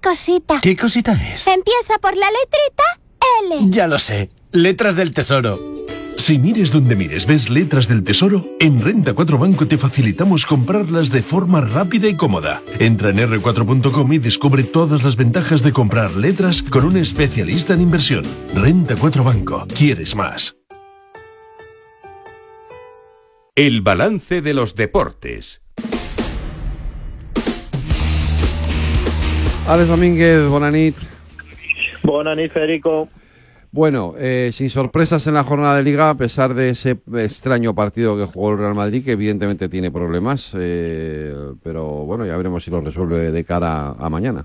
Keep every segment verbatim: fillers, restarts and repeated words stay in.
cosita. ¿Qué cosita es? Empieza por la letrita L. Ya lo sé. Letras del Tesoro. Si mires donde mires ves letras del Tesoro, en Renta cuatro Banco te facilitamos comprarlas de forma rápida y cómoda. Entra en erre cuatro punto com y descubre todas las ventajas de comprar letras con un especialista en inversión. Renta cuatro Banco. ¿Quieres más? El balance de los deportes. Alex Domínguez, bona nit. Bona nit, Federico. Bueno, eh, sin sorpresas en la jornada de Liga, a pesar de ese extraño partido que jugó el Real Madrid, que evidentemente tiene problemas, eh, pero bueno, ya veremos si lo resuelve de cara a mañana.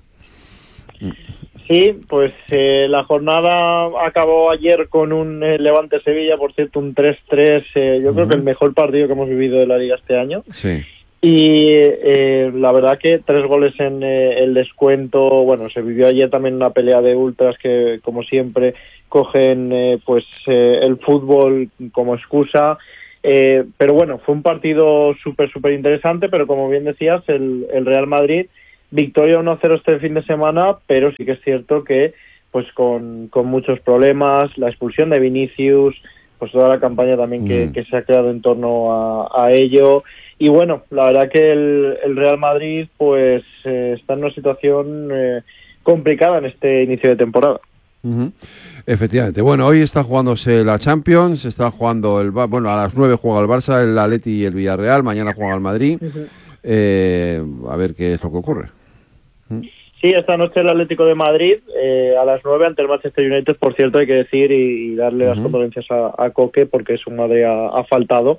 Sí, pues eh, la jornada acabó ayer con un eh, Levante-Sevilla, por cierto, un tres tres, eh, yo uh-huh. creo que el mejor partido que hemos vivido de la Liga este año. Sí. Y eh, la verdad que tres goles en eh, el descuento. Bueno, se vivió ayer también una pelea de ultras que, como siempre, cogen eh, pues eh, el fútbol como excusa. Eh, pero bueno, fue un partido súper, súper interesante, pero como bien decías, el, el Real Madrid, victoria uno cero este fin de semana, pero sí que es cierto que pues con, con muchos problemas, la expulsión de Vinicius, pues toda la campaña también que, mm. que se ha creado en torno a, a ello. Y bueno, la verdad que el, el Real Madrid pues eh, está en una situación eh, complicada en este inicio de temporada. Uh-huh. Efectivamente. Bueno, hoy está jugándose la Champions, está jugando el bueno a las nueve juega el Barça, el Atleti y el Villarreal, mañana juega el Madrid. Uh-huh. Eh, a ver qué es lo que ocurre. Uh-huh. Sí, esta noche el Atlético de Madrid eh, a las nueve ante el Manchester United, por cierto, hay que decir y, y darle uh-huh. las condolencias a, a Coque porque su madre ha, ha faltado.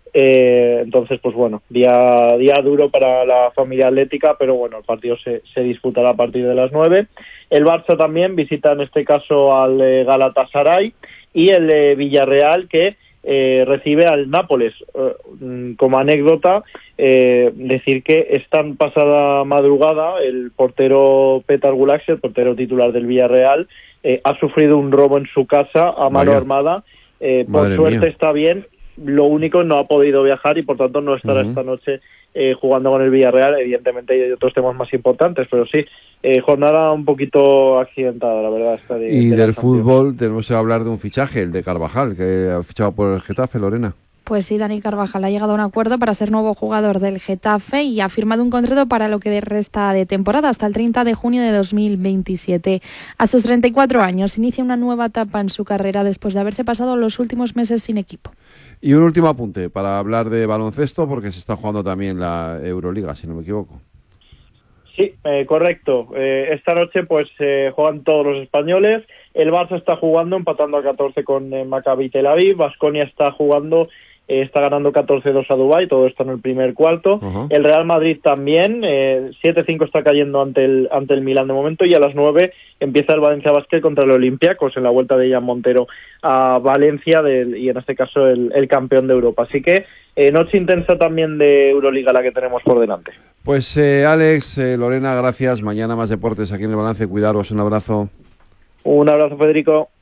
Eh, entonces, pues bueno, día día duro para la familia atlética, pero bueno, el partido se, se disputará a partir de las nueve. El Barça también visita en este caso al eh, Galatasaray y el eh, Villarreal que eh, recibe al Nápoles. Eh, como anécdota, eh, decir que esta pasada madrugada el portero Petar Gulak, el portero titular del Villarreal, eh, ha sufrido un robo en su casa a mano Vaya. armada. Eh, por Madre suerte mía. Está bien. Lo único, no ha podido viajar y por tanto no estará uh-huh. esta noche eh, jugando con el Villarreal. Evidentemente hay otros temas más importantes, pero sí, eh, jornada un poquito accidentada, la verdad. Esta de, y de del fútbol tenemos que hablar de un fichaje, el de Carvajal, que ha fichado por el Getafe, Lorena. Pues sí, Dani Carvajal ha llegado a un acuerdo para ser nuevo jugador del Getafe y ha firmado un contrato para lo que resta de temporada hasta el treinta de junio de dos mil veintisiete. A sus treinta y cuatro años inicia una nueva etapa en su carrera después de haberse pasado los últimos meses sin equipo. Y un último apunte para hablar de baloncesto, porque se está jugando también la Euroliga, si no me equivoco. Sí, eh, correcto. Eh, esta noche pues eh, juegan todos los españoles. El Barça está jugando, empatando a catorce con eh, Maccabi Tel Aviv. Baskonia está jugando, eh, está ganando catorce dos a Dubái, todo esto en el primer cuarto. Uh-huh. El Real Madrid también, eh, siete cinco está cayendo ante el ante el Milán de momento, y a las nueve empieza el Valencia Basket contra el Olympiacos en la vuelta de Ian Montero a Valencia, del, y en este caso el, el campeón de Europa. Así que eh, noche intensa también de Euroliga la que tenemos por delante. Pues eh, Alex, eh, Lorena, gracias. Mañana más deportes aquí en El Balance. Cuidaros, un abrazo. Un abrazo, Federico.